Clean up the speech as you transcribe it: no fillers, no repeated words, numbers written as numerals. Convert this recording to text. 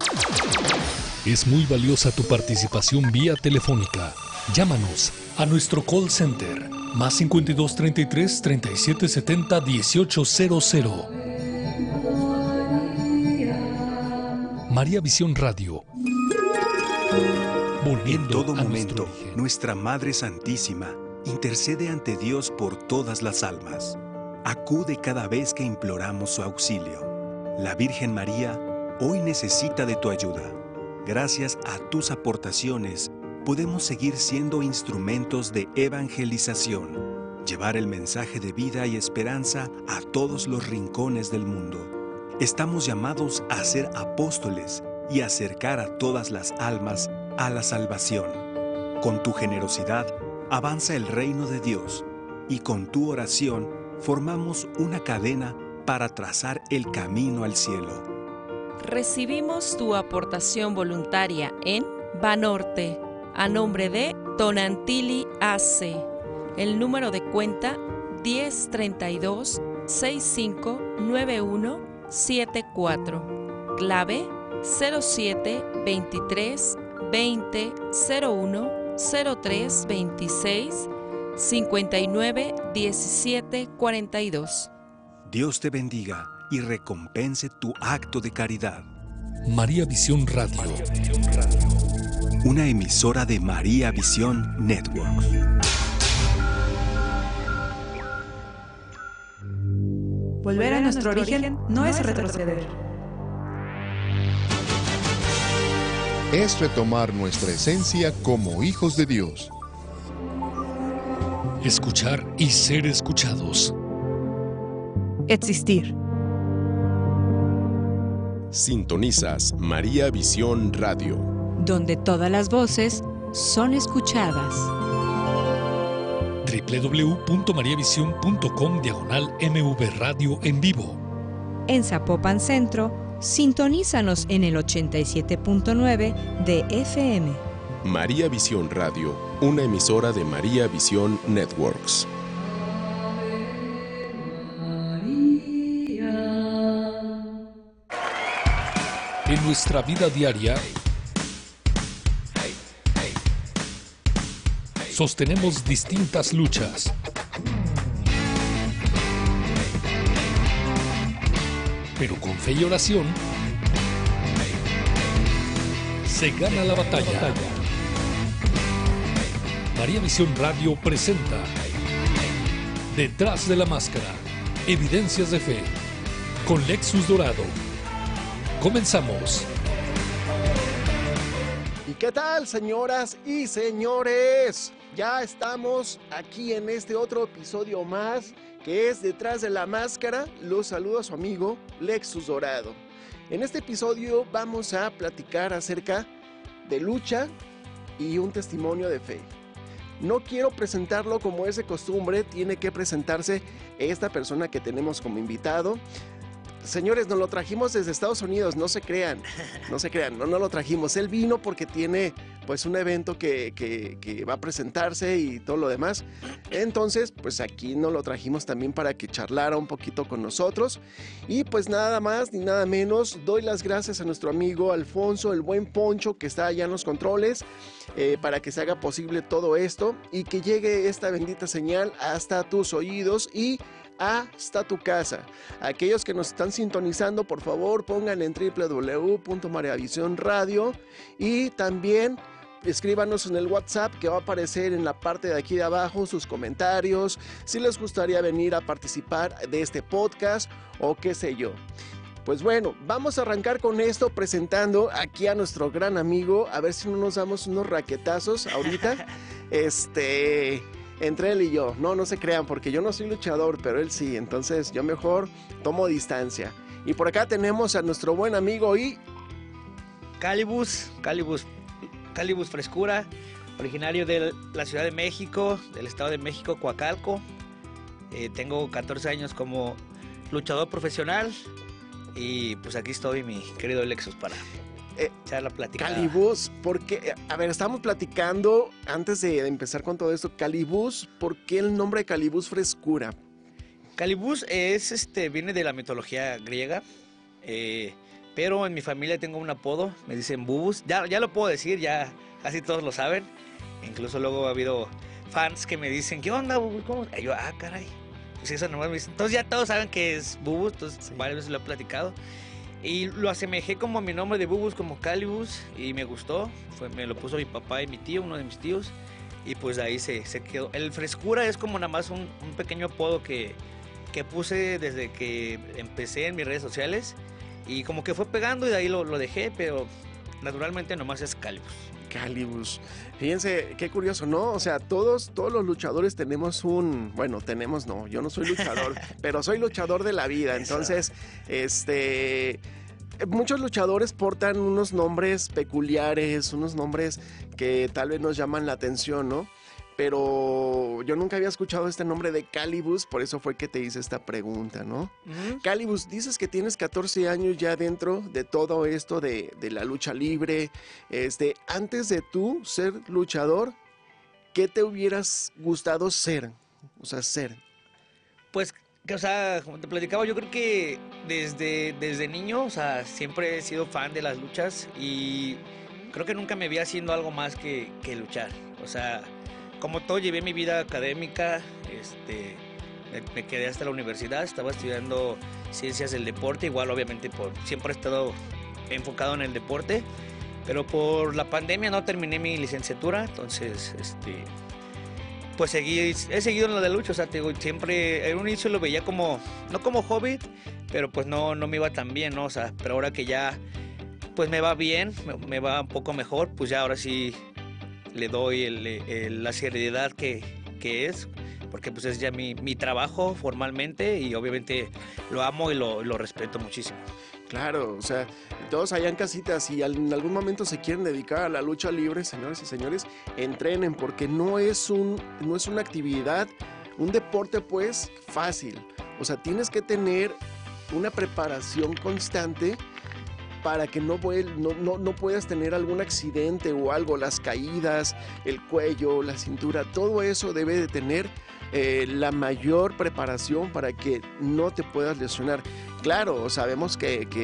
Es muy valiosa tu participación vía telefónica. Llámanos a nuestro call center más 52 33 37 70 1800. María Visión Radio. En todo a momento, nuestro origen. nuestra Madre Santísima intercede ante Dios por todas las almas. Acude cada vez que imploramos su auxilio. La Virgen María hoy necesita de tu ayuda. Gracias a tus aportaciones, podemos seguir siendo instrumentos de evangelización, llevar el mensaje de vida y esperanza a todos los rincones del mundo. Estamos llamados a ser apóstoles y acercar a todas las almas a la salvación. Con tu generosidad, avanza el reino de Dios y con tu oración formamos una cadena para trazar el camino al cielo. Recibimos tu aportación voluntaria en Banorte, a nombre de Tonantili AC. El número de cuenta 1032 659174. Clave 07 23 20 01 03 26 59 17 42. Dios te bendiga y recompense tu acto de caridad. María Visión Radio. Una emisora de María Visión Network. Volver a nuestro origen no es retroceder. Es retomar nuestra esencia como hijos de Dios. Escuchar y ser escuchados. Existir. Sintonizas María Visión Radio, Donde todas las voces son escuchadas. www.mariavision.com/MV Radio en vivo. En Zapopan Centro, sintonízanos en el 87.9 de FM. María Visión Radio, una emisora de María Visión Networks. En nuestra vida diaria, sostenemos distintas luchas. Pero con fe y oración, se gana la batalla. María Visión Radio presenta Detrás de la Máscara, Evidencias de Fe, con Lexus Dorado. Comenzamos. ¿Y qué tal, señoras y señores? Ya estamos aquí en este otro episodio más, que es Detrás de la Máscara. Los saludo a su amigo Lexus Dorado. En este episodio vamos a platicar acerca de lucha y un testimonio de fe. No quiero presentarlo como es de costumbre, tiene que presentarse esta persona que tenemos como invitado. Señores, nos lo trajimos desde Estados Unidos, no se crean, no lo trajimos. Él vino porque tiene pues un evento que va a presentarse y todo lo demás. Entonces, pues aquí nos lo trajimos también para que charlara un poquito con nosotros. Y pues nada más ni nada menos, doy las gracias a nuestro amigo Alfonso, el buen Poncho, que está allá en los controles, para que se haga posible todo esto y que llegue esta bendita señal hasta tus oídos y hasta tu casa. Aquellos que nos están sintonizando, por favor pongan en www.mariavision Radio y también escríbanos en el WhatsApp que va a aparecer en la parte de aquí de abajo sus comentarios, si les gustaría venir a participar de este podcast o qué sé yo. Pues bueno, vamos a arrancar con esto presentando aquí a nuestro gran amigo, a ver si no nos damos unos raquetazos ahorita. Entre él y yo, no se crean, porque yo no soy luchador, pero él sí, entonces yo mejor tomo distancia. Y por acá tenemos a nuestro buen amigo y... Calibus Frescura, originario de la Ciudad de México, del Estado de México, Coacalco. Tengo 14 años como luchador profesional y pues aquí estoy, mi querido Lexus, para echar la plática. Calibus, porque, a ver, estábamos platicando antes de empezar con todo esto. Calibus, ¿por qué el nombre de Calibus Frescura? Calibus viene de la mitología griega, pero en mi familia tengo un apodo, me dicen Bubus. Ya lo puedo decir, ya casi todos lo saben. Incluso luego ha habido fans que me dicen, ¿qué onda, Bubus? ¿Cómo? Y yo, caray. Pues eso nomás me dicen. Entonces ya todos saben que es Bubus, entonces varias veces lo he platicado. Y lo asemejé como a mi nombre de Bubus, como Calibus, y me gustó. Me lo puso mi papá y mi tío, uno de mis tíos. Y pues ahí se quedó. El Frescura es como nada más un pequeño apodo que puse desde que empecé en mis redes sociales. Y como que fue pegando y de ahí lo dejé, pero naturalmente nomás es Calibus. Calibus. Fíjense, qué curioso, ¿no? O sea, todos los luchadores tenemos yo no soy luchador, pero soy luchador de la vida. Entonces, muchos luchadores portan unos nombres peculiares, unos nombres que tal vez nos llaman la atención, ¿no? Pero yo nunca había escuchado este nombre de Calibus, por eso fue que te hice esta pregunta, ¿no? Uh-huh. Calibus, dices que tienes 14 años ya dentro de todo esto de la lucha libre. Antes de tú ser luchador, ¿qué te hubieras gustado ser? O sea, ser. Pues, como te platicaba, yo creo que desde niño, o sea, siempre he sido fan de las luchas y creo que nunca me vi haciendo algo más que luchar. O sea, como todo, llevé mi vida académica, me quedé hasta la universidad, estaba estudiando ciencias del deporte, igual obviamente siempre he estado enfocado en el deporte, pero por la pandemia no terminé mi licenciatura, entonces pues he seguido en lo de lucha. O sea, te digo, siempre en un inicio lo veía como, no como hobby, pero pues no me iba tan bien, ¿no? O sea, pero ahora que ya pues me va bien, me va un poco mejor, pues ya ahora sí le doy la seriedad que es, porque pues es ya mi trabajo formalmente y obviamente lo amo y lo respeto muchísimo. Claro, o sea, todos allá en casita, si en algún momento se quieren dedicar a la lucha libre, señores y señores, entrenen, porque no es una actividad, un deporte pues fácil. O sea, tienes que tener una preparación constante para que no puedas tener algún accidente o algo, las caídas, el cuello, la cintura, todo eso debe de tener la mayor preparación para que no te puedas lesionar. Claro, sabemos que